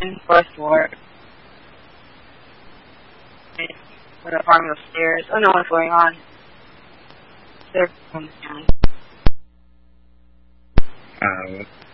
fourth floor. With an apartment upstairs. I don't know what's going on. They're going down.